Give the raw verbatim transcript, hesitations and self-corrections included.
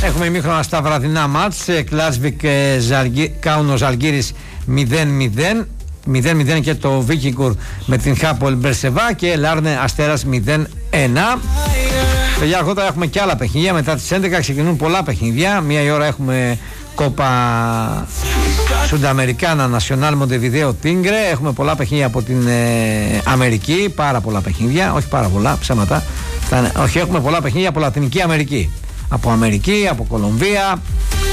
Έχουμε ημίχρονα στα βραδινά μάτς. Κλάσβικ Κάουνο Ζαλγκύρης μηδέν μηδέν. μηδέν μηδέν και το Βίκιγκουρ με την Χάπολ Μπερσεβά και Λάρνε Αστέρας μηδέν ένα. Παιδιά, αργότερα έχουμε και άλλα παιχνίδια. Μετά τις έντεκα ξεκινούν πολλά παιχνίδια. Μία η ώρα έχουμε Κόπα Σουνταμερικάνα Νασιονάλ Μοντεβιδέο Τίγκρε. Έχουμε πολλά παιχνίδια από την ε, Αμερική. Πάρα πολλά παιχνίδια. Όχι πάρα πολλά, ψέματα. Όχι, έχουμε πολλά παιχνίδια από Λατινική Αμερική. Από Αμερική, από Κολομβία,